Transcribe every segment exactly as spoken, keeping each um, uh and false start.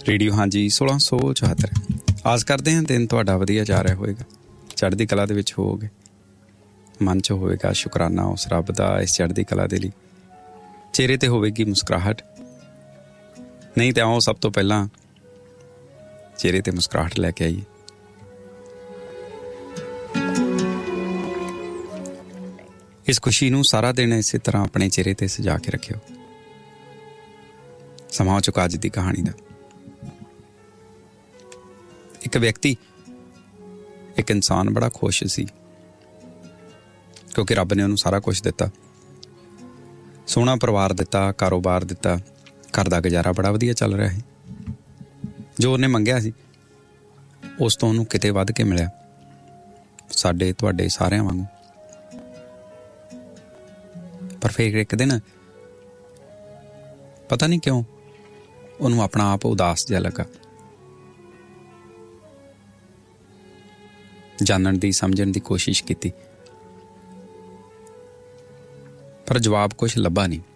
Radio ਹਾਂਜੀ सोलह सौ चौहत्तर। ਆਸ ਕਰਦੇ ਹਾਂ ਦਿਨ ਤੁਹਾਡਾ ਵਧੀਆ ਜਾ ਰਿਹਾ ਹੋਵੇਗਾ, ਚੜ੍ਹਦੀ ਕਲਾ ਦੇ ਵਿੱਚ ਹੋਵੋਗੇ। ਮਨ 'ਚ ਹੋਵੇਗਾ ਸ਼ੁਕਰਾਨਾ ਉਸ ਰੱਬ ਦਾ ਇਸ ਚੜ੍ਹਦੀ ਕਲਾ ਦੇ ਲਈ। ਚਿਹਰੇ 'ਤੇ ਹੋਵੇਗੀ ਮੁਸਕਰਾਹਟ। ਨਹੀਂ ਤਾਂ ਆਓ ਸਭ ਤੋਂ ਪਹਿਲਾਂ ਚਿਹਰੇ 'ਤੇ ਮੁਸਕਰਾਹਟ ਲੈ ਕੇ ਆਈਏ। ਇਸ ਖੁਸ਼ੀ ਨੂੰ ਸਾਰਾ ਦਿਨ ਇਸੇ ਤਰ੍ਹਾਂ ਆਪਣੇ ਚਿਹਰੇ 'ਤੇ ਸਜਾ ਕੇ ਰੱਖਿਓ। ਸਮਾਂ ਹੋ ਚੁੱਕਾ ਅੱਜ ਦੀ ਕਹਾਣੀ ਦਾ। ਇੱਕ ਵਿਅਕਤੀ, ਇੱਕ ਇਨਸਾਨ ਬੜਾ ਖੁਸ਼ ਸੀ ਕਿਉਂਕਿ ਰੱਬ ਨੇ ਉਹਨੂੰ ਸਾਰਾ ਕੁਝ ਦਿੱਤਾ। ਸੋਹਣਾ ਪਰਿਵਾਰ ਦਿੱਤਾ, ਕਾਰੋਬਾਰ ਦਿੱਤਾ, ਘਰ ਦਾ ਗੁਜ਼ਾਰਾ ਬੜਾ ਵਧੀਆ ਚੱਲ ਰਿਹਾ ਹੈ। ਜੋ ਉਹਨੇ ਮੰਗਿਆ ਸੀ ਉਸ ਤੋਂ ਉਹਨੂੰ ਕਿਤੇ ਵੱਧ ਕੇ ਮਿਲਿਆ, ਸਾਡੇ ਤੁਹਾਡੇ ਸਾਰਿਆਂ ਵਾਂਗੂ। ਪਰ ਫਿਰ ਇੱਕ ਦਿਨ ਪਤਾ ਨਹੀਂ ਕਿਉਂ ਉਹਨੂੰ ਆਪਣਾ ਆਪ ਉਦਾਸ ਜਿਹਾ ਲੱਗਾ। ਜਾਣਨ ਦੀ, ਸਮਝਣ ਦੀ ਕੋਸ਼ਿਸ਼ ਕੀਤੀ, ਪਰ ਜਵਾਬ ਕੁਛ ਲੱਭਾ ਨਹੀਂ।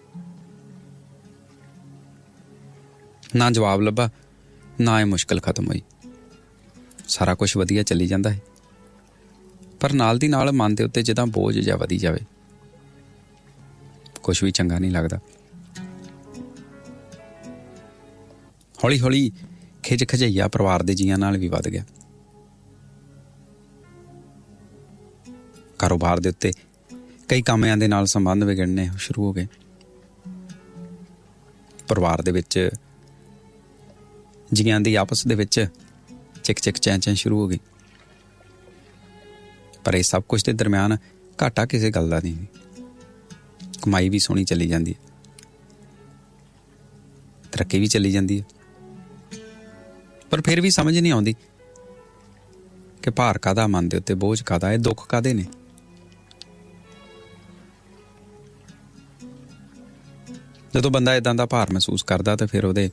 ਨਾ ਜਵਾਬ ਲੱਭਾ, ਨਾ ਇਹ ਮੁਸ਼ਕਿਲ ਖਤਮ ਹੋਈ। ਸਾਰਾ ਕੁਛ ਵਧੀਆ ਚੱਲੀ ਜਾਂਦਾ ਹੈ, ਪਰ ਨਾਲ ਦੀ ਨਾਲ ਮਨ ਦੇ ਉੱਤੇ ਜਿੱਦਾਂ ਬੋਝ ਜਿਹਾ ਵਧੀ ਜਾਵੇ। ਕੁਛ ਵੀ ਚੰਗਾ ਨਹੀਂ ਲੱਗਦਾ। ਹੌਲੀ ਹੌਲੀ ਖਿਝ ਖਜਈਆ ਪਰਿਵਾਰ ਦੇ ਜੀਆਂ ਨਾਲ ਵੀ ਵੱਧ ਗਿਆ। ਕਾਰੋਬਾਰ ਦੇ ਉੱਤੇ ਕਈ ਕਾਮਿਆਂ ਦੇ ਨਾਲ ਸੰਬੰਧ ਵਿਗੜਨੇ ਸ਼ੁਰੂ ਹੋ ਗਏ। ਪਰਿਵਾਰ ਦੇ ਵਿੱਚ ਜੀਆਂ ਦੀ ਆਪਸ ਦੇ ਵਿੱਚ ਚਿਕ ਚਿਕ ਚੈਂ ਚੈਂ ਸ਼ੁਰੂ ਹੋ ਗਈ। ਪਰ ਇਹ ਸਭ ਕੁਝ ਦੇ ਦਰਮਿਆਨ ਘਾਟਾ ਕਿਸੇ ਗੱਲ ਦਾ ਨਹੀਂ। ਕਮਾਈ ਵੀ ਸੋਹਣੀ ਚੱਲੀ ਜਾਂਦੀ ਹੈ, ਤਰੱਕੀ ਵੀ ਚੱਲੀ ਜਾਂਦੀ ਹੈ, ਪਰ ਫਿਰ ਵੀ ਸਮਝ ਨਹੀਂ ਆਉਂਦੀ ਕਿ ਭਾਰ ਕਾਹਦਾ, ਮਨ ਦੇ ਉੱਤੇ ਬੋਝ ਕਾਹਦਾ, ਇਹ ਦੁੱਖ ਕਾਹਦੇ ਨੇ। ਜਦੋਂ ਬੰਦਾ ਏਦਾਂ ਦਾ ਭਾਰ ਮਹਿਸੂਸ ਕਰਦਾ ਤਾਂ ਫਿਰ ਉਹਦੇ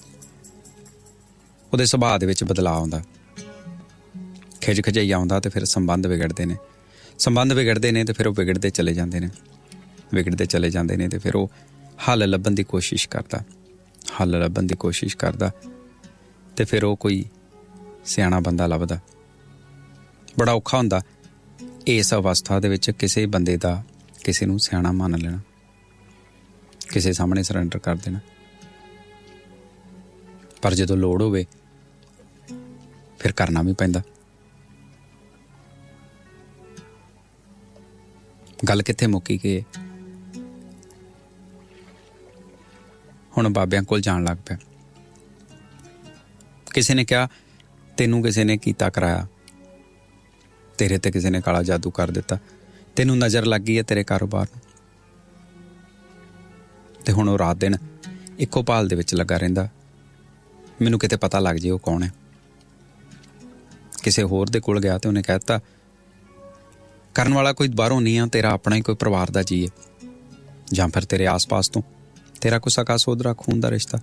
ਉਹਦੇ ਸੁਭਾਅ ਦੇ ਵਿੱਚ ਬਦਲਾਅ ਆਉਂਦਾ, ਖਿਝ ਖਜਈਆ ਆਉਂਦਾ, ਤੇ ਫਿਰ ਸੰਬੰਧ ਵਿਗੜਦੇ ਨੇ। ਸੰਬੰਧ ਵਿਗੜਦੇ ਨੇ ਤੇ ਫਿਰ ਉਹ ਵਿਗੜਦੇ ਚਲੇ ਜਾਂਦੇ ਨੇ, ਵਿਗੜਦੇ ਚਲੇ ਜਾਂਦੇ ਨੇ ਤੇ ਫਿਰ ਉਹ ਹੱਲ ਲੱਭਣ ਦੀ ਕੋਸ਼ਿਸ਼ ਕਰਦਾ, ਹੱਲ ਲੱਭਣ ਦੀ ਕੋਸ਼ਿਸ਼ ਕਰਦਾ ਤੇ ਫਿਰ ਉਹ ਕੋਈ ਸਿਆਣਾ ਬੰਦਾ ਲੱਭਦਾ। ਬੜਾ ਔਖਾ ਹੁੰਦਾ ਇਸ ਅਵਸਥਾ ਦੇ ਵਿੱਚ ਕਿਸੇ ਬੰਦੇ ਦਾ ਕਿਸੇ ਨੂੰ ਸਿਆਣਾ ਮੰਨ ਲੈਣਾ, ਕਿਸੇ ਸਾਹਮਣੇ ਸਰੈਂਡਰ ਕਰ ਦੇਣਾ। ਪਰ ਜਦੋਂ ਲੋੜ ਹੋਵੇ ਫਿਰ ਕਰਨਾ ਵੀ ਪੈਂਦਾ। ਗੱਲ ਕਿੱਥੇ ਮੁੱਕੀ ਕਿ ਹੁਣ ਬਾਬਿਆਂ ਕੋਲ ਜਾਣ ਲੱਗ ਪਿਆ। ਕਿਸੇ ਨੇ ਕਿਹਾ ਤੈਨੂੰ ਕਿਸੇ ਨੇ ਕੀਤਾ ਕਰਾਇਆ, ਤੇਰੇ ਤੇ ਕਿਸੇ ਨੇ ਕਾਲਾ ਜਾਦੂ ਕਰ ਦਿੱਤਾ, ਤੈਨੂੰ ਨਜ਼ਰ ਲੱਗ ਗਈ ਹੈ ਤੇਰੇ ਕਾਰੋਬਾਰ ਨੂੰ। ਤੇ ਹੁਣ ਉਹ ਰਾਤ ਦਿਨ ਇੱਕੋ ਭਾਲ ਦੇ ਵਿੱਚ ਲੱਗਾ ਰਹਿੰਦਾ, ਮੈਨੂੰ ਕਿਤੇ ਪਤਾ ਲੱਗ ਜੇ ਉਹ ਕੌਣ ਹੈ। ਕਿਸੇ ਹੋਰ ਦੇ ਕੋਲ ਗਿਆ ਤੇ ਉਹਨੇ ਕਹਿ ਦਿੱਤਾ ਕਰਨ ਵਾਲਾ ਕੋਈ ਬਾਹਰੋਂ ਨਹੀਂ ਆ, ਤੇਰਾ ਆਪਣਾ ਹੀ ਕੋਈ ਪਰਿਵਾਰ ਦਾ ਜੀ ਹੈ, ਜਾਂ ਫਿਰ ਤੇਰੇ ਆਸ-ਪਾਸ ਤੋਂ ਤੇਰਾ ਕੋਈ ਸਕਾ ਸੋਦਰਾ ਖੂਨ ਦਾ ਰਿਸ਼ਤਾ।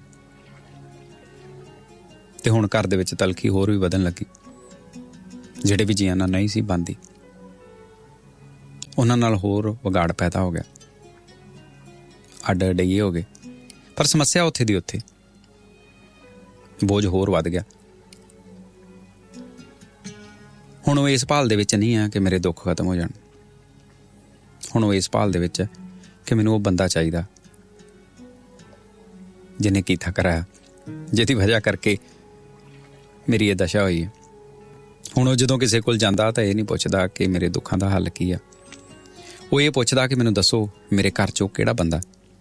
ਤੇ ਹੁਣ ਘਰ ਦੇ ਵਿੱਚ ਤਲਖੀ ਹੋਰ ਵੀ ਵਧਣ ਲੱਗੀ। ਜਿਹੜੇ ਵੀ ਜੀਆਂ ਨਾਲ ਨਹੀਂ ਸੀ ਬਣਦੀ ਉਹਨਾਂ ਨਾਲ ਹੋਰ ਵਿਗਾੜ ਪੈਦਾ ਹੋ ਗਿਆ, ਅੱਡ ਅੱਡਈਏ ਹੋ ਗਏ। ਪਰ ਸਮੱਸਿਆ ਉੱਥੇ ਦੀ ਉੱਥੇ, ਬੋਝ ਹੋਰ ਵੱਧ ਗਿਆ। ਹੁਣ ਉਹ ਇਸ ਭਾਲ ਦੇ ਵਿੱਚ ਨਹੀਂ ਆ ਕਿ ਮੇਰੇ ਦੁੱਖ ਖਤਮ ਹੋ ਜਾਣ। ਹੁਣ ਉਹ ਇਸ ਭਾਲ ਦੇ ਵਿੱਚ ਹੈ ਕਿ ਮੈਨੂੰ ਉਹ ਬੰਦਾ ਚਾਹੀਦਾ ਜਿਹਨੇ ਕੀਤਾ ਕਰਾਇਆ, ਜਿਹਦੀ ਵਜ੍ਹਾ ਕਰਕੇ ਮੇਰੀ ਇਹ ਦਸ਼ਾ ਹੋਈ ਹੈ। ਹੁਣ ਉਹ ਜਦੋਂ ਕਿਸੇ ਕੋਲ ਜਾਂਦਾ ਤਾਂ ਇਹ ਨਹੀਂ ਪੁੱਛਦਾ ਕਿ ਮੇਰੇ ਦੁੱਖਾਂ ਦਾ ਹੱਲ ਕੀ ਆ, ਉਹ ਇਹ ਪੁੱਛਦਾ ਕਿ ਮੈਨੂੰ ਦੱਸੋ ਮੇਰੇ ਘਰ 'ਚ ਉਹ ਕਿਹੜਾ ਬੰਦਾ,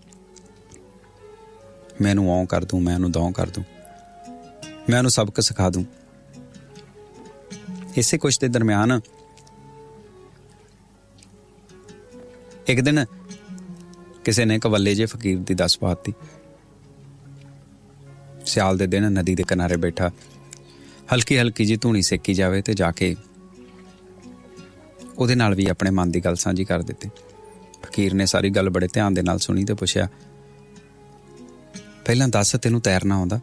ਮੈਂ ਇਹਨੂੰ ਆਉਂ ਕਰ ਦੂੰ, ਮੈਂ ਇਹਨੂੰ ਦੌਂ ਕਰ ਦੂੰ, ਮੈਂ ਉਹਨੂੰ ਸਬਕ ਸਿਖਾ ਦੂੰ। ਇਸੇ ਕੁਛ ਦੇ ਦਰਮਿਆਨ ਇੱਕ ਦਿਨ ਕਿਸੇ ਨੇ ਕਵੱਲੇ ਜਿਹੇ ਫਕੀਰ ਦੀ ਦੱਸ ਪਾਤੀ। ਸਿਆਲ ਦੇ ਦਿਨ ਨਦੀ ਦੇ ਕਿਨਾਰੇ ਬੈਠਾ, ਹਲਕੀ ਹਲਕੀ ਜਿਹੀ ਧੂਣੀ ਸੇਕੀ ਜਾਵੇ ਤੇ ਜਾ ਕੇ ਉਹਦੇ ਨਾਲ ਵੀ ਆਪਣੇ ਮਨ ਦੀ ਗੱਲ ਸਾਂਝੀ ਕਰ ਦਿੱਤੀ। ਫਕੀਰ ਨੇ ਸਾਰੀ ਗੱਲ ਬੜੇ ਧਿਆਨ ਦੇ ਨਾਲ ਸੁਣੀ ਤੇ ਪੁੱਛਿਆ, ਪਹਿਲਾਂ ਦੱਸ ਤੈਨੂੰ ਤੈਰਨਾ ਆਉਂਦਾ?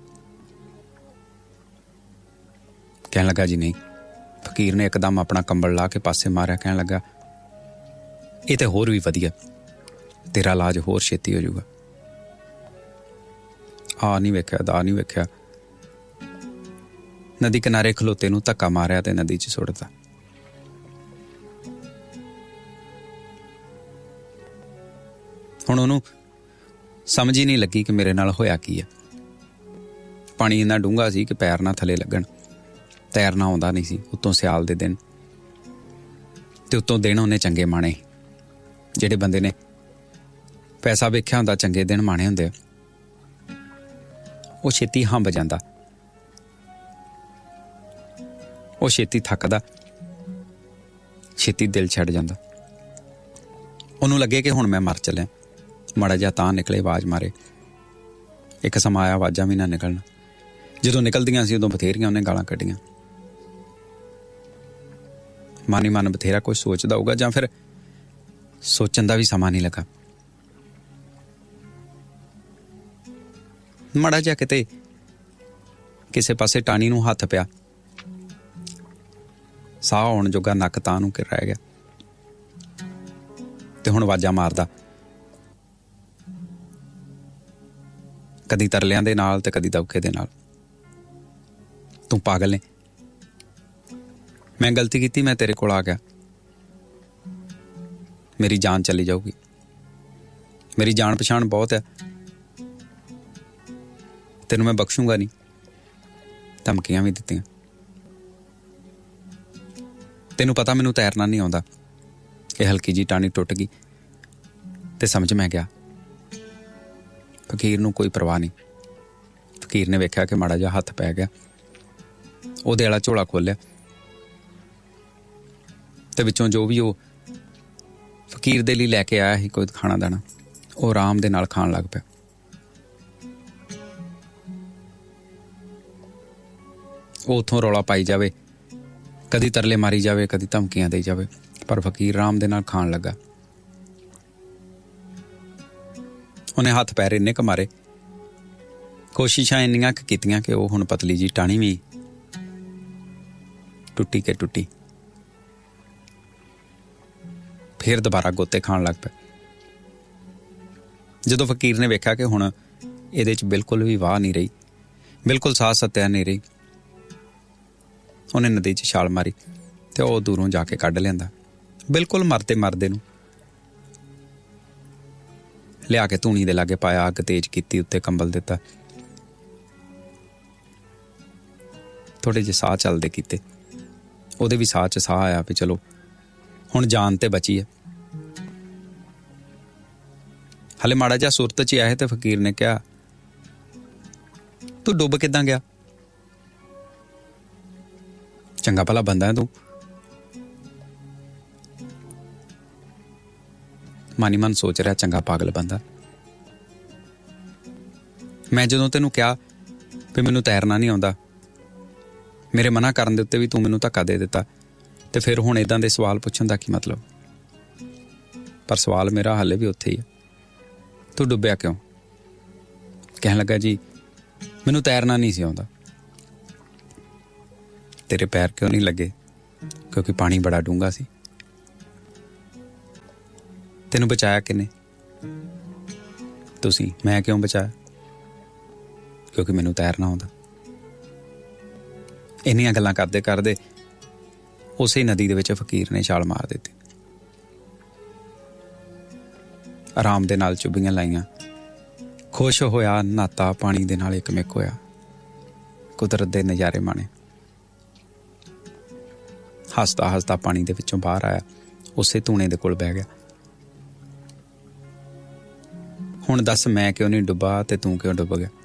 ਕਹਿਣ ਲੱਗਾ ਜੀ ਨਹੀਂ। ਫਕੀਰ ਨੇ ਇੱਕਦਮ ਆਪਣਾ ਕੰਬਲ ਲਾ ਕੇ ਪਾਸੇ ਮਾਰਿਆ, ਕਹਿਣ ਲੱਗਾ ਇਹ ਤੇ ਹੋਰ ਵੀ ਵਧੀਆ, ਤੇਰਾ ਇਲਾਜ ਹੋਰ ਛੇਤੀ ਹੋ ਜਾਊਗਾ। ਆ ਨਹੀਂ ਵੇਖਿਆ, ਦਾ ਨਹੀਂ ਵੇਖਿਆ, ਨਦੀ ਕਿਨਾਰੇ ਖਲੋਤੇ ਨੂੰ ਧੱਕਾ ਮਾਰਿਆ ਤੇ ਨਦੀ 'ਚ ਸੁੱਟਤਾ। ਹੁਣ ਉਹਨੂੰ ਸਮਝ ਹੀ ਨਹੀਂ ਲੱਗੀ ਕਿ ਮੇਰੇ ਨਾਲ ਹੋਇਆ ਕੀ ਆ। ਪਾਣੀ ਇੰਨਾ ਡੂੰਘਾ ਸੀ ਕਿ ਪੈਰ ਨਾ ਥੱਲੇ ਲੱਗਣ, ਤੈਰਨਾ ਆਉਂਦਾ ਨਹੀਂ ਸੀ। ਉੱਤੋਂ ਸਿਆਲ ਦੇ ਦਿਨ, ਤੇ ਉੱਤੋਂ ਦਿਨ ਉਹਨੇ ਚੰਗੇ ਮਾਣੇ। ਜਿਹੜੇ ਬੰਦੇ ਨੇ ਪੈਸਾ ਵੇਖਿਆ ਹੁੰਦਾ, ਚੰਗੇ ਦਿਨ ਮਾਣੇ ਹੁੰਦੇ ਆ, ਉਹ ਛੇਤੀ ਹੰਬ ਜਾਂਦਾ, ਉਹ ਛੇਤੀ ਥੱਕਦਾ, ਛੇਤੀ ਦਿਲ ਛੱਡ ਜਾਂਦਾ। ਉਹਨੂੰ ਲੱਗੇ ਕਿ ਹੁਣ ਮੈਂ ਮਰ ਚੱਲਿਆ। ਮਾੜਾ ਜਿਹਾ ਤਾਂ ਨਿਕਲੇ, ਆਵਾਜ਼ ਮਾਰੇ। ਇੱਕ ਸਮਾਂ ਆਇਆ ਆਵਾਜ਼ਾਂ ਵੀ ਨਾ ਨਿਕਲਣ। ਜਦੋਂ ਨਿਕਲਦੀਆਂ ਸੀ ਉਦੋਂ ਬਥੇਰੀਆਂ ਉਹਨੇ ਗਾਲਾਂ ਕੱਢੀਆਂ। ਮਨ ਹੀ ਮਨ ਬਥੇਰਾ ਕੁਝ ਸੋਚਦਾ ਹੋਊਗਾ, ਜਾਂ ਫਿਰ ਸੋਚਣ ਦਾ ਵੀ ਸਮਾਂ ਨਹੀਂ ਲੱਗਾ। ਮਾੜਾ ਜਿਹਾ ਕਿਤੇ ਕਿਸੇ ਪਾਸੇ ਟਾਹਣੀ ਨੂੰ ਹੱਥ ਪਿਆ, ਸਾਹ ਆਉਣ ਜੋਗਾ ਨੱਕ ਤਾਂ ਨੂੰ ਕਿ ਰਹਿ ਗਿਆ, ਤੇ ਹੁਣ ਆਵਾਜ਼ਾਂ ਮਾਰਦਾ, ਕਦੀ ਤਰਲਿਆਂ ਦੇ ਨਾਲ ਤੇ ਕਦੀ ਦੌਕੇ ਦੇ ਨਾਲ। ਤੂੰ ਪਾਗਲ ਨੇ, ਮੈਂ ਗਲਤੀ ਕੀਤੀ, ਮੈਂ ਤੇਰੇ ਕੋਲ ਆ ਗਿਆ, ਮੇਰੀ ਜਾਨ ਚਲੀ ਜਾਊਗੀ, ਮੇਰੀ ਜਾਣ ਪਛਾਣ ਬਹੁਤ ਹੈ, ਤੈਨੂੰ ਮੈਂ ਬਖਸ਼ੂੰਗਾ ਨਹੀਂ। ਧਮਕੀਆਂ ਵੀ ਦਿੱਤੀਆਂ। ਤੈਨੂੰ ਪਤਾ ਮੈਨੂੰ ਤੈਰਨਾ ਨਹੀਂ ਆਉਂਦਾ। ਇਹ ਹਲਕੀ ਜੀ ਟਾਹਣੀ ਟੁੱਟ ਗਈ ਤੇ ਸਮਝ ਮੈਂ ਗਿਆ। ਫਕੀਰ ਨੂੰ ਕੋਈ ਪਰਵਾਹ ਨਹੀਂ। ਫਕੀਰ ਨੇ ਵੇਖਿਆ ਕਿ ਮਾੜਾ ਜਿਹਾ ਹੱਥ ਪੈ ਗਿਆ, ਉਹਦੇ ਵਾਲਾ ਝੋਲਾ ਖੋਲਿਆ ਤੇ ਵਿੱਚੋਂ ਜੋ ਵੀ ਉਹ ਫਕੀਰ ਦੇ ਲਈ ਲੈ ਕੇ ਆਇਆ ਸੀ ਕੋਈ ਖਾਣਾ ਦਾਣਾ, ਉਹ ਆਰਾਮ ਦੇ ਨਾਲ ਖਾਣ ਲੱਗ ਪਿਆ। ਉਹ ਉੱਥੋਂ ਰੌਲਾ ਪਾਈ ਜਾਵੇ, ਕਦੀ ਤਰਲੇ ਮਾਰੀ ਜਾਵੇ, ਕਦੀ ਧਮਕੀਆਂ ਦੇਈ ਜਾਵੇ, ਪਰ ਫਕੀਰ ਆਰਾਮ ਦੇ ਨਾਲ ਖਾਣ ਲੱਗਾ। ਉਹਨੇ ਹੱਥ ਪੈਰ ਇੰਨੇ ਕੁ ਮਾਰੇ, ਕੋਸ਼ਿਸ਼ਾਂ ਇੰਨੀਆਂ ਕੁ ਕੀਤੀਆਂ ਕਿ ਉਹ ਹੁਣ ਪਤਲੀ ਜੀ ਟਾਹਣੀ ਵੀ ਟੁੱਟੀ ਕੇ ਟੁੱਟੀ। ਫਿਰ ਦੁਬਾਰਾ ਗੋਤੇ ਖਾਣ ਲੱਗ ਪਿਆ। ਜਦੋਂ ਫਕੀਰ ਨੇ ਵੇਖਿਆ ਕਿ ਹੁਣ ਇਹਦੇ 'ਚ ਬਿਲਕੁਲ ਵੀ ਵਾਹ ਨਹੀਂ ਰਹੀ, ਬਿਲਕੁਲ ਸਾਹ ਸੱਤਿਆ ਨਹੀਂ ਰਹੀ, ਉਹਨੇ ਨਦੀ 'ਚ ਛਾਲ ਮਾਰੀ ਤੇ ਉਹ ਦੂਰੋਂ ਜਾ ਕੇ ਕੱਢ ਲਿਆਂਦਾ। ਬਿਲਕੁਲ ਮਰਦੇ ਮਰਦੇ ਨੂੰ ਲਿਆ ਕੇ ਧੂਣੀ ਦੇ ਲਾਗੇ ਪਾਇਆ, ਅੱਗ ਤੇਜ਼ ਕੀਤੀ, ਉੱਤੇ ਕੰਬਲ ਦਿੱਤਾ, ਥੋੜੇ ਜਿਹੇ ਸਾਹ ਚੱਲਦੇ ਕੀਤੇ। ਉਹਦੇ ਵੀ ਸਾਹ 'ਚ ਸਾਹ ਆਇਆ ਵੀ ਚਲੋ ਹੁਣ ਜਾਨ ਤੇ ਬਚੀ ਹੈ। ਹਲੇ ਮਾੜਾ ਜਿਹਾ ਸੁਰਤ 'ਚ ਆਏ ਤੇ ਫਕੀਰ ਨੇ ਕਿਹਾ, ਤੂੰ ਡੁੱਬ ਕਿੱਦਾਂ ਗਿਆ? ਚੰਗਾ ਭਲਾ ਬੰਦਾ ਹੈ ਤੂੰ। ਮਨ ਹੀ ਮਨ ਸੋਚ ਰਿਹਾ, ਚੰਗਾ ਪਾਗਲ ਬੰਦਾ। ਮੈਂ ਜਦੋਂ ਤੈਨੂੰ ਕਿਹਾ ਵੀ ਮੈਨੂੰ ਤੈਰਨਾ ਨਹੀਂ ਆਉਂਦਾ, ਮੇਰੇ ਮਨਾ ਕਰਨ ਦੇ ਉੱਤੇ ਵੀ ਤੂੰ ਮੈਨੂੰ ਧੱਕਾ ਦੇ ਦਿੱਤਾ, ਤੇ ਫਿਰ ਹੁਣ ਇੱਦਾਂ ਦੇ ਸਵਾਲ ਪੁੱਛਣ ਦਾ ਕੀ ਮਤਲਬ? ਪਰ ਸਵਾਲ ਮੇਰਾ ਹਾਲੇ ਵੀ ਉੱਥੇ ਹੀ ਹੈ, ਤੂੰ ਡੁੱਬਿਆ ਕਿਉਂ? ਕਹਿਣ ਲੱਗਾ, ਜੀ ਮੈਨੂੰ ਤੈਰਨਾ ਨਹੀਂ ਸੀ ਆਉਂਦਾ। ਤੇਰੇ ਪੈਰ ਕਿਉਂ ਨਹੀਂ ਲੱਗੇ? ਕਿਉਂਕਿ ਪਾਣੀ ਬੜਾ ਡੂੰਘਾ ਸੀ। ਤੈਨੂੰ ਬਚਾਇਆ ਕਿਹਨੇ? ਤੁਸੀਂ। ਮੈਂ ਕਿਉਂ ਬਚਾਇਆ? ਕਿਉਂਕਿ ਮੈਨੂੰ ਤੈਰਨਾ ਆਉਂਦਾ। ਇੰਨੀਆਂ ਗੱਲਾਂ ਕਰਦੇ ਕਰਦੇ ਉਸੇ ਨਦੀ ਦੇ ਵਿੱਚ ਫਕੀਰ ਨੇ ਛਾਲ ਮਾਰ ਦਿੱਤੀ। ਆਰਾਮ ਦੇ ਨਾਲ ਚੁੱਭੀਆਂ ਲਾਈਆਂ, ਖੁਸ਼ ਹੋਇਆ, ਨਹਾਤਾ, ਪਾਣੀ ਦੇ ਨਾਲ ਇੱਕਮਿਕ ਹੋਇਆ, ਕੁਦਰਤ ਦੇ ਨਜ਼ਾਰੇ ਮਾਣੇ। ਹੱਸਦਾ ਹੱਸਦਾ ਪਾਣੀ ਦੇ ਵਿੱਚੋਂ ਬਾਹਰ ਆਇਆ, ਉਸੇ ਧੂਣੇ ਦੇ ਕੋਲ ਬਹਿ ਗਿਆ। ਹੁਣ ਦੱਸ, ਮੈਂ ਕਿਉਂ ਨਹੀਂ ਡੁੱਬਾ ਤੇ ਤੂੰ ਕਿਉਂ ਡੁੱਬ ਗਿਆ?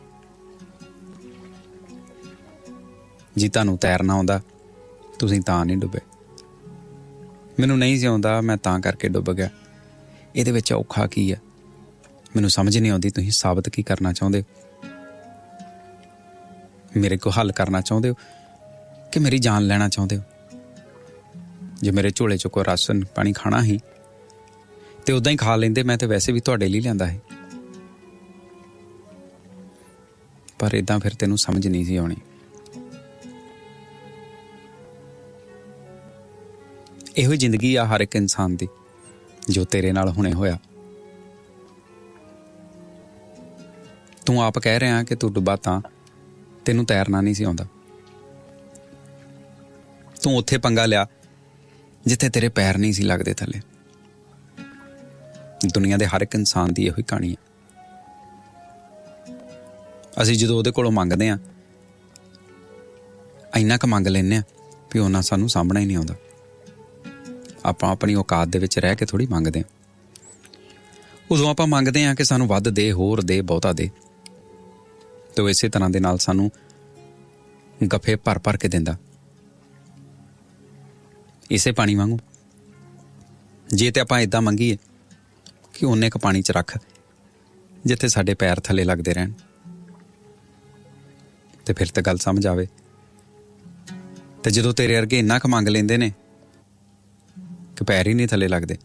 ਜੀ ਤੁਹਾਨੂੰ ਤੈਰਨਾ ਆਉਂਦਾ, ਤੁਸੀਂ ਤਾਂ ਨਹੀਂ ਡੁੱਬੇ। ਮੈਨੂੰ ਨਹੀਂ ਸੀ ਆਉਂਦਾ, ਮੈਂ ਤਾਂ ਕਰਕੇ ਡੁੱਬ ਗਿਆ। ਇਹਦੇ ਵਿੱਚ ਔਖਾ ਕੀ ਹੈ? ਮੈਨੂੰ ਸਮਝ ਨਹੀਂ ਆਉਂਦੀ ਤੁਸੀਂ ਸਾਬਤ ਕੀ ਕਰਨਾ ਚਾਹੁੰਦੇ ਹੋ? ਮੇਰੇ ਕੋਲ ਹੱਲ ਕਰਨਾ ਚਾਹੁੰਦੇ ਹੋ ਕਿ ਮੇਰੀ ਜਾਨ ਲੈਣਾ ਚਾਹੁੰਦੇ ਹੋ? ਜੇ ਮੇਰੇ ਝੋਲੇ 'ਚੋਂ ਕੋਈ ਰਾਸ਼ਨ ਪਾਣੀ ਖਾਣਾ ਸੀ ਤੇ ਉਦਾਂ ਹੀ ਖਾ ਲੈਂਦੇ, ਮੈਂ ਤੇ ਵੈਸੇ ਵੀ ਤੁਹਾਡੇ ਲਈ ਲਿਆਂਦਾ ਸੀ। ਪਰ ਏਦਾਂ ਫਿਰ ਤੈਨੂੰ ਸਮਝ ਨਹੀਂ ਸੀ ਆਉਣੀ। ਇਹੋ ਹੀ ਜ਼ਿੰਦਗੀ ਆ ਹਰ ਇੱਕ ਇਨਸਾਨ ਦੀ, ਜੋ ਤੇਰੇ ਨਾਲ ਹੁਣੇ ਹੋਇਆ। ਤੂੰ ਆਪ ਕਹਿ ਰਿਹਾ ਕਿ ਤੂੰ ਡੁੱਬਾ ਤਾਂ ਤੈਨੂੰ ਤੈਰਨਾ ਨਹੀਂ ਸੀ ਆਉਂਦਾ, ਤੂੰ ਉੱਥੇ ਪੰਗਾ ਲਿਆ ਜਿੱਥੇ ਤੇਰੇ ਪੈਰ ਨਹੀਂ ਸੀ ਲੱਗਦੇ ਥੱਲੇ। ਦੁਨੀਆ ਦੇ ਹਰ ਇੱਕ ਇਨਸਾਨ ਦੀ ਇਹੋ ਹੀ ਕਹਾਣੀ ਹੈ। ਅਸੀਂ ਜਦੋਂ ਉਹਦੇ ਕੋਲੋਂ ਮੰਗਦੇ ਹਾਂ, ਇੰਨਾ ਕੁ ਮੰਗ ਲੈਂਦੇ ਹਾਂ ਵੀ ਉਹਨਾਂ ਸਾਨੂੰ ਸਾਂਭਣਾ ਹੀ ਨਹੀਂ ਆਉਂਦਾ। ਆਪਾਂ ਆਪਣੀ ਔਕਾਤ ਦੇ ਵਿੱਚ ਰਹਿ ਕੇ ਥੋੜ੍ਹੀ ਮੰਗਦੇ ਹਾਂ। ਉਦੋਂ ਆਪਾਂ ਮੰਗਦੇ ਹਾਂ ਕਿ ਸਾਨੂੰ ਵੱਧ ਦੇ, ਹੋਰ ਦੇ, ਬਹੁਤਾ ਦੇ, ਤੇ ਉਹ ਇਸੇ ਤਰ੍ਹਾਂ ਦੇ ਨਾਲ ਸਾਨੂੰ ਗੱਫੇ ਭਰ ਭਰ ਕੇ ਦਿੰਦਾ। ਇਸੇ ਪਾਣੀ ਵਾਂਗੂ ਜੇ ਤੇ ਆਪਾਂ ਏਦਾਂ ਮੰਗੀਏ ਕਿ ਉਹਨੇ ਕੁ ਪਾਣੀ 'ਚ ਰੱਖ ਜਿੱਥੇ ਸਾਡੇ ਪੈਰ ਥੱਲੇ ਲੱਗਦੇ ਰਹਿਣ, ਤੇ ਫਿਰ ਤਾਂ ਗੱਲ ਸਮਝ ਆਵੇ। ਤੇ ਜਦੋਂ ਤੇਰੇ ਵਰਗੇ ਇੰਨਾ ਕੁ ਮੰਗ ਲੈਂਦੇ ਨੇ ਕਿ ਪੈਰ ਹੀ ਨਹੀਂ ਥੱਲੇ ਲੱਗਦੇ,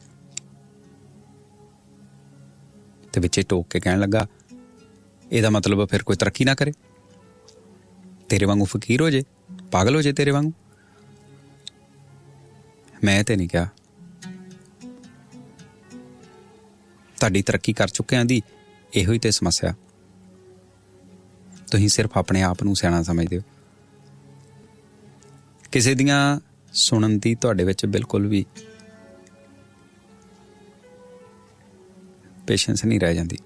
ਤੇ ਵਿੱਚੇ ਟੋਕ ਕੇ ਕਹਿਣ ਲੱਗਾ ਇਹਦਾ ਮਤਲਬ ਫਿਰ ਕੋਈ ਤਰੱਕੀ ਨਾ ਕਰੇ, ਤੇਰੇ ਵਾਂਗੂ ਫਕੀਰ ਹੋ ਜੇ, ਪਾਗਲ ਹੋ ਜੇ ਤੇਰੇ ਵਾਂਗੂ। ਮੈਂ ਤੇ ਨਹੀਂ ਕਿਹਾ। ਤੁਹਾਡੀ ਤਰੱਕੀ ਕਰ ਚੁੱਕਿਆਂ ਦੀ ਇਹੋ ਹੀ ਤੇ ਸਮੱਸਿਆ। ਤੁਸੀਂ ਸਿਰਫ ਆਪਣੇ ਆਪ ਨੂੰ ਸਿਆਣਾ ਸਮਝਦੇ ਹੋ। ਕਿਸੇ ਦੀਆਂ ਸੁਣਨ ਦੀ ਤੁਹਾਡੇ ਵਿੱਚ ਬਿਲਕੁਲ ਵੀ ਪੇਸ਼ੈਂਸ ਨਹੀਂ ਰਹਿ ਜਾਂਦੀ।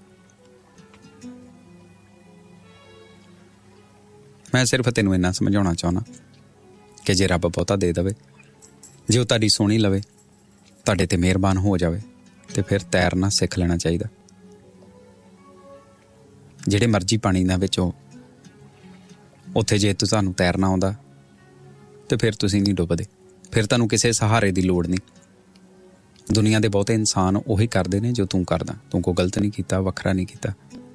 ਮੈਂ ਸਿਰਫ ਤੈਨੂੰ ਇੰਨਾ ਸਮਝਾਉਣਾ ਚਾਹੁੰਦਾ ਕਿ ਜੇ ਰੱਬ ਬਹੁਤਾ ਦੇ ਦੇਵੇ, ਜੇ ਉਹ ਤੁਹਾਡੀ ਸੁਣੀ ਲਵੇ, ਤੁਹਾਡੇ ਤੇ ਮਿਹਰਬਾਨ ਹੋ ਜਾਵੇ, ਤੇ ਫਿਰ ਤੈਰਨਾ ਸਿੱਖ ਲੈਣਾ ਚਾਹੀਦਾ। ਜਿਹੜੇ ਮਰਜ਼ੀ ਪਾਣੀ ਦੇ ਵਿੱਚੋਂ ਉੱਥੇ ਜੇ ਤੁਹਾਨੂੰ ਤੈਰਨਾ ਆਉਂਦਾ ਤੇ ਫਿਰ ਤੁਸੀਂ ਨਹੀਂ ਡੁੱਬਦੇ, ਫਿਰ ਤੁਹਾਨੂੰ ਕਿਸੇ ਸਹਾਰੇ ਦੀ ਲੋੜ ਨਹੀਂ। ਦੁਨੀਆ ਦੇ ਬਹੁਤੇ ਇਨਸਾਨ ਉਹੀ ਕਰਦੇ ਨੇ ਜੋ ਤੂੰ ਕਰਦਾ। ਤੂੰ ਕੋਈ ਗਲਤ ਨਹੀਂ ਕੀਤਾ, ਵੱਖਰਾ ਨਹੀਂ ਕੀਤਾ।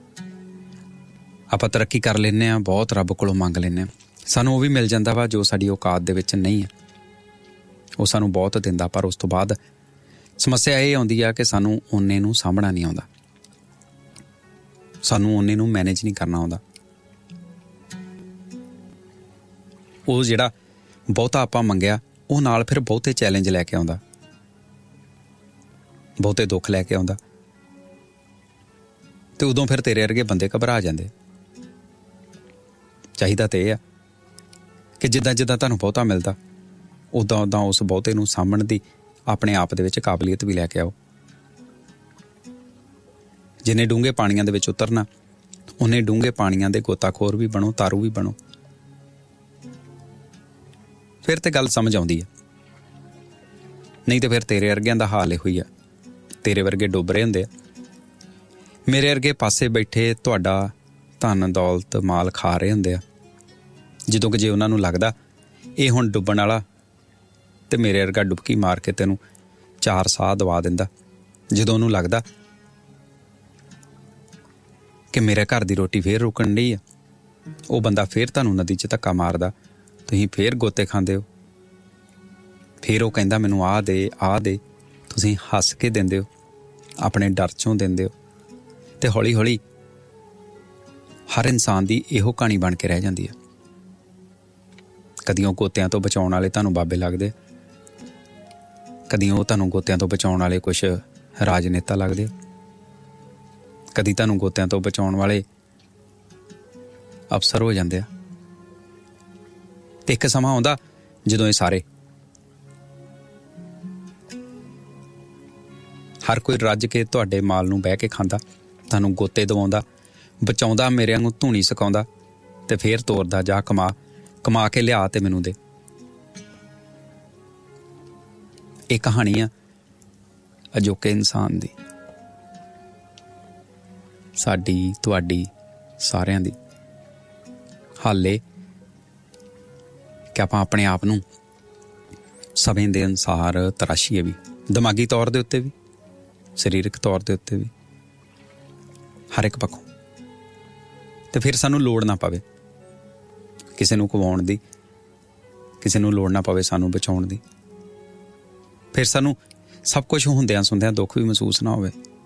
ਆਪਾਂ ਤਰੱਕੀ ਕਰ ਲੈਂਦੇ ਹਾਂ, ਬਹੁਤ ਰੱਬ ਕੋਲੋਂ ਮੰਗ ਲੈਂਦੇ ਹਾਂ, ਸਾਨੂੰ ਉਹ ਵੀ ਮਿਲ ਜਾਂਦਾ ਵਾ ਜੋ ਸਾਡੀ ਔਕਾਤ ਦੇ ਵਿੱਚ ਨਹੀਂ ਹੈ। ਉਹ ਸਾਨੂੰ ਬਹੁਤ ਦਿੰਦਾ, ਪਰ ਉਸ ਤੋਂ ਬਾਅਦ ਸਮੱਸਿਆ ਇਹ ਆਉਂਦੀ ਆ ਕਿ ਸਾਨੂੰ ਓਨੇ ਨੂੰ ਸਾਂਭਣਾ ਨਹੀਂ ਆਉਂਦਾ, ਸਾਨੂੰ ਓਨੇ ਨੂੰ ਮੈਨੇਜ ਨਹੀਂ ਕਰਨਾ ਆਉਂਦਾ। ਉਹ ਜਿਹੜਾ ਬਹੁਤਾ ਆਪਾਂ ਮੰਗਿਆ, ਉਹ ਨਾਲ ਫਿਰ ਬਹੁਤੇ ਚੈਲੰਜ ਲੈ ਕੇ ਆਉਂਦਾ, ਬਹੁਤੇ ਦੁੱਖ ਲੈ ਕੇ ਆਉਂਦਾ, ਤੇ ਉਦੋਂ ਫਿਰ ਤੇਰੇ ਵਰਗੇ ਬੰਦੇ ਘਬਰਾ ਜਾਂਦੇ। ਚਾਹੀਦਾ ਤੇ ਇਹ ਆ ਕਿ ਜਿੱਦਾਂ ਜਿੱਦਾਂ ਤੁਹਾਨੂੰ ਬਹੁਤਾ ਮਿਲਦਾ, ਉੱਦਾਂ ਉੱਦਾਂ ਉਸ ਬਹੁਤੇ ਨੂੰ ਸਾਂਭਣ ਦੀ ਆਪਣੇ ਆਪ ਦੇ ਵਿੱਚ ਕਾਬਲੀਅਤ ਵੀ ਲੈ ਕੇ ਆਓ। ਜਿੰਨੇ ਡੂੰਘੇ ਪਾਣੀਆਂ ਦੇ ਵਿੱਚ ਉਤਰਨਾ, ਉਹਨੇ ਡੂੰਘੇ ਪਾਣੀਆਂ ਦੇ ਗੋਤਾਖੋਰ ਵੀ ਬਣੋ, ਤਾਰੂ ਵੀ ਬਣੋ। ਫਿਰ ਤੇ ਗੱਲ ਸਮਝ ਆਉਂਦੀ ਹੈ। ਨਹੀਂ ਤੇ ਫਿਰ ਤੇਰੇ ਵਰਗਿਆਂ ਦਾ ਹਾਲ ਇਹੋ ਹੀ ਆ। ਤੇਰੇ ਵਰਗੇ ਡੁੱਬ ਰਹੇ ਹੁੰਦੇ ਆ, ਮੇਰੇ ਵਰਗੇ ਪਾਸੇ ਬੈਠੇ ਤੁਹਾਡਾ ਧਨ ਦੌਲਤ ਮਾਲ ਖਾ ਰਹੇ ਹੁੰਦੇ ਆ। ਜਦੋਂ ਕਿ ਜੇ ਉਹਨਾਂ ਨੂੰ ਲੱਗਦਾ ਇਹ ਹੁਣ ਡੁੱਬਣ ਵਾਲਾ, ਤੇ ਮੇਰੇ ਵਰਗਾ ਡੁਬਕੀ ਮਾਰ ਕੇ ਤੈਨੂੰ ਚਾਰ ਸਾਹ ਦਵਾ ਦਿੰਦਾ। ਜਦੋਂ ਉਹਨੂੰ ਲੱਗਦਾ ਕਿ ਮੇਰੇ ਘਰ ਦੀ ਰੋਟੀ ਫੇਰ ਰੁਕਣ ਡਈ ਆ, ਉਹ ਬੰਦਾ ਫੇਰ ਤੁਹਾਨੂੰ ਨਦੀ 'ਚ ਧੱਕਾ ਮਾਰਦਾ, ਤੁਸੀਂ ਫੇਰ ਗੋਤੇ ਖਾਂਦੇ ਹੋ। ਫੇਰ ਉਹ ਕਹਿੰਦਾ ਮੈਨੂੰ ਆਹ ਦੇ, ਆਹ ਦੇ, ਤੁਸੀਂ ਹੱਸ ਕੇ ਦਿੰਦੇ ਹੋ, ਆਪਣੇ ਡਰ 'ਚੋਂ ਦਿੰਦੇ ਹੋ, ਤੇ ਹੌਲੀ ਹੌਲੀ ਹਰ ਇਨਸਾਨ ਦੀ ਇਹੋ ਕਹਾਣੀ ਬਣ ਕੇ ਰਹਿ ਜਾਂਦੀ ਹੈ। ਕਦੀ ਉਹ ਗੋਤਿਆਂ ਤੋਂ ਬਚਾਉਣ ਵਾਲੇ ਤੁਹਾਨੂੰ ਬਾਬੇ ਲੱਗਦੇ, ਕਦੀ ਉਹ ਤੁਹਾਨੂੰ ਗੋਤਿਆਂ ਤੋਂ ਬਚਾਉਣ ਵਾਲੇ ਕੁਛ ਰਾਜਨੇਤਾ ਲੱਗਦੇ, ਕਦੀ ਤੁਹਾਨੂੰ ਗੋਤਿਆਂ ਤੋਂ ਬਚਾਉਣ ਵਾਲੇ ਅਫਸਰ ਹੋ ਜਾਂਦੇ ਆ। ਤੇ ਇੱਕ ਸਮਾਂ ਆਉਂਦਾ ਜਦੋਂ ਇਹ ਸਾਰੇ ਹਰ ਕੋਈ ਰੱਜ ਕੇ ਤੁਹਾਡੇ ਮਾਲ ਨੂੰ ਬਹਿ ਕੇ ਖਾਂਦਾ, ਤੁਹਾਨੂੰ ਗੋਤੇ ਦਵਾਉਂਦਾ, ਬਚਾਉਂਦਾ, ਮੇਰੇ ਵਾਂਗੂ ਧੂਣੀ ਸਕਾਉਂਦਾ, ਤੇ ਫੇਰ ਤੋਰਦਾ ਜਾ ਕਮਾ ਕਮਾ ਕੇ ਲਿਆ ਤੇ ਮੈਨੂੰ ਦੇ। ਇਹ ਕਹਾਣੀ ਆ ਅਜੋਕੇ ਇਨਸਾਨ ਦੀ, ਸਾਡੀ, ਤੁਹਾਡੀ, ਸਾਰਿਆਂ ਦੀ। ਹਾਲੇ ਕਿ ਆਪਾਂ ਆਪਣੇ ਆਪ ਨੂੰ ਸਮੇਂ ਦੇ ਅਨੁਸਾਰ ਤਰਾਸ਼ੀਏ ਵੀ, ਦਿਮਾਗੀ ਤੌਰ ਦੇ ਉੱਤੇ ਵੀ, ਸਰੀਰਕ ਤੌਰ ਦੇ ਉੱਤੇ ਵੀ, ਹਰ ਇੱਕ ਪੱਖੋਂ। ਤੇ ਫਿਰ ਸਾਨੂੰ ਲੋੜ ਨਾ ਪਵੇ ਕਿਸੇ ਨੂੰ ਕਵਾਉਣ ਦੀ, ਕਿਸੇ ਨੂੰ ਲੋੜ ਨਾ ਪਵੇ ਸਾਨੂੰ ਬਚਾਉਣ ਦੀ। ਫਿਰ ਸਾਨੂੰ ਸਭ ਕੁਝ ਹੁੰਦਿਆਂ ਸੁਣਦਿਆਂ ਦੁੱਖ ਵੀ ਮਹਿਸੂਸ ਨਾ ਹੋਵੇ।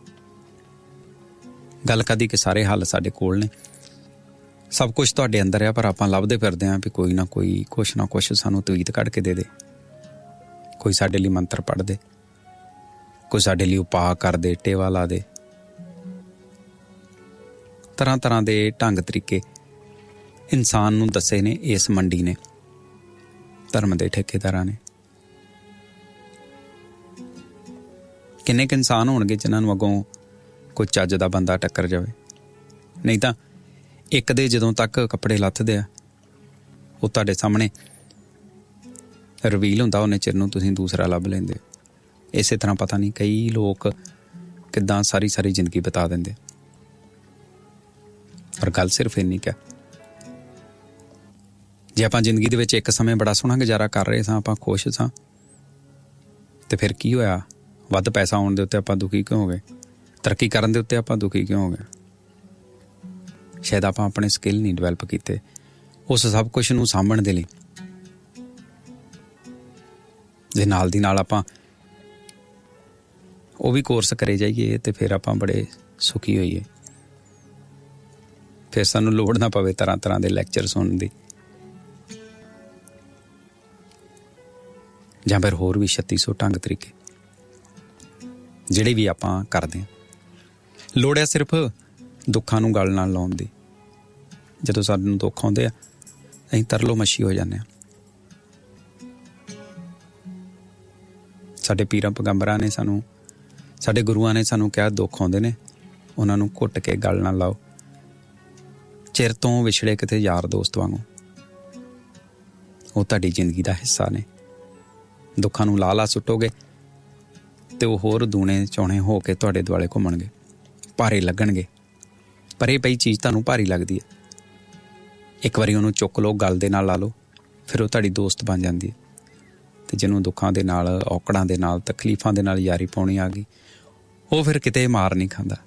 ਗੱਲ ਕਦੀ ਕਿ ਸਾਰੇ ਹੱਲ ਸਾਡੇ ਕੋਲ ਨੇ, ਸਭ ਕੁਝ ਤੁਹਾਡੇ ਅੰਦਰ ਆ, ਪਰ ਆਪਾਂ ਲੱਭਦੇ ਫਿਰਦੇ ਹਾਂ ਵੀ ਕੋਈ ਨਾ ਕੋਈ ਕੁਛ ਨਾ ਕੁਛ ਸਾਨੂੰ ਤਵੀਤ ਕੱਢ ਕੇ ਦੇ ਦੇ, ਕੋਈ ਸਾਡੇ ਲਈ ਮੰਤਰ ਪੜ੍ਹ ਦੇ, ਕੋਈ ਸਾਡੇ ਲਈ ਉਪਾਅ ਕਰ ਦੇ, ਟੇਵਾ ਲਾ ਦੇ। ਤਰ੍ਹਾਂ ਤਰ੍ਹਾਂ ਦੇ ਢੰਗ ਤਰੀਕੇ ਇਨਸਾਨ ਨੂੰ ਦੱਸੇ ਨੇ ਇਸ ਮੰਡੀ ਨੇ, ਧਰਮ ਦੇ ਠੇਕੇਦਾਰਾਂ ਨੇ। ਕਿੰਨੇ ਕੁ ਇਨਸਾਨ ਹੋਣਗੇ ਜਿਨ੍ਹਾਂ ਨੂੰ ਅੱਗੋਂ ਕੋਈ ਚੱਜ ਦਾ ਬੰਦਾ ਟੱਕਰ ਜਾਵੇ। ਨਹੀਂ ਤਾਂ ਇੱਕ ਦੇ ਜਦੋਂ ਤੱਕ ਕੱਪੜੇ ਲੱਥਦੇ ਆ ਉਹ ਤੁਹਾਡੇ ਸਾਹਮਣੇ ਰਿਵੀਲ ਹੁੰਦਾ, ਉਹਨੇ ਚਿਰ ਨੂੰ ਤੁਸੀਂ ਦੂਸਰਾ ਲੱਭ ਲੈਂਦੇ। ਇਸੇ ਤਰ੍ਹਾਂ ਪਤਾ ਨਹੀਂ ਕਈ ਲੋਕ ਕਿੱਦਾਂ ਸਾਰੀ ਸਾਰੀ ਜ਼ਿੰਦਗੀ ਬਿਤਾ ਦਿੰਦੇ। ਪਰ ਗੱਲ ਸਿਰਫ ਇੰਨੀ ਕਿ ਜੇ ਆਪਾਂ ਜ਼ਿੰਦਗੀ ਦੇ ਵਿੱਚ ਇੱਕ ਸਮੇਂ ਬੜਾ ਸੋਹਣਾ ਗੁਜ਼ਾਰਾ ਕਰ ਰਹੇ ਸਾਂ, ਆਪਾਂ ਖੁਸ਼ ਸਾਂ, ਤੇ ਫਿਰ ਕੀ ਹੋਇਆ? ਵੱਧ ਪੈਸਾ ਆਉਣ ਦੇ ਉੱਤੇ ਆਪਾਂ ਦੁਖੀ ਕਿਉਂ ਹੋ ਗਏ? ਤਰੱਕੀ ਕਰਨ ਦੇ ਉੱਤੇ ਆਪਾਂ ਦੁਖੀ ਕਿਉਂ ਹੋ ਗਏ? ਸ਼ਾਇਦ ਆਪਾਂ ਆਪਣੇ ਸਕਿੱਲ ਨਹੀਂ ਡਿਵੈਲਪ ਕੀਤੇ ਉਸ ਸਭ ਕੁਛ ਨੂੰ ਸਾਂਭਣ ਦੇ ਲਈ। ਜੇ ਨਾਲ ਦੀ ਨਾਲ ਆਪਾਂ ਉਹ ਵੀ ਕੋਰਸ ਕਰੇ ਜਾਈਏ ਤੇ ਫਿਰ ਆਪਾਂ ਬੜੇ ਸੁਖੀ ਹੋਈਏ। ਫਿਰ ਸਾਨੂੰ ਲੋੜ ਨਾ ਪਵੇ ਤਰ੍ਹਾਂ ਤਰ੍ਹਾਂ ਦੇ ਲੈਕਚਰ ਸੁਣਨ ਦੀ, ਜਾਂ ਫਿਰ ਹੋਰ ਵੀ ਛੱਤੀ ਸੌ ਢੰਗ ਤਰੀਕੇ ਜਿਹੜੇ ਵੀ ਆਪਾਂ ਕਰਦੇ ਹਾਂ। ਲੋੜ ਹੈ ਸਿਰਫ ਦੁੱਖਾਂ ਨੂੰ ਗਲ ਨਾਲ ਲਾਉਣ ਦੀ। ਜਦੋਂ ਸਾਨੂੰ ਦੁੱਖ ਆਉਂਦੇ ਆ ਅਸੀਂ ਤਰਲੋ ਮੱਛੀ ਹੋ ਜਾਂਦੇ ਹਾਂ। ਸਾਡੇ ਪੀਰਾਂ ਪੈਗੰਬਰਾਂ ਨੇ ਸਾਨੂੰ, ਸਾਡੇ ਗੁਰੂਆਂ ਨੇ ਸਾਨੂੰ ਕਿਹਾ ਦੁੱਖ ਆਉਂਦੇ ਨੇ ਉਹਨਾਂ ਨੂੰ ਘੁੱਟ ਕੇ ਗਲ ਨਾਲ ਲਾਓ। ਚਿਰ ਤੋਂ ਵਿਛੜੇ ਕਿਤੇ ਯਾਰ ਦੋਸਤ ਵਾਂਗੂ ਉਹ ਤੁਹਾਡੀ ਜ਼ਿੰਦਗੀ ਦਾ ਹਿੱਸਾ ਨੇ। ਦੁੱਖਾਂ ਨੂੰ ਲਾ ਲਾ ਸੁੱਟੋਗੇ ਤੇ ਉਹ ਹੋਰ ਦੂਣੇ ਚੌਣੇ ਹੋ ਕੇ ਤੁਹਾਡੇ ਦੁਆਲੇ ਘੁੰਮਣਗੇ, ਭਾਰੇ ਲੱਗਣਗੇ। ਪਰ ਇਹ ਪਈ ਚੀਜ਼ ਤੁਹਾਨੂੰ ਭਾਰੀ ਲੱਗਦੀ ਹੈ, ਇੱਕ ਵਾਰੀ ਉਹਨੂੰ ਚੁੱਕ ਲਓ, ਗਲ ਦੇ ਨਾਲ ਲਾ ਲਓ, ਫਿਰ ਉਹ ਤੁਹਾਡੀ ਦੋਸਤ ਬਣ ਜਾਂਦੀ ਹੈ। ਤੇ ਜਿਹਨੂੰ ਦੁੱਖਾਂ ਦੇ ਨਾਲ, ਔਕੜਾਂ ਦੇ ਨਾਲ, ਤਕਲੀਫਾਂ ਦੇ ਨਾਲ ਯਾਰੀ ਪਾਉਣੀ ਆ ਗਈ, ਉਹ ਫਿਰ ਕਿਤੇ ਮਾਰ ਨਹੀਂ ਖਾਂਦਾ।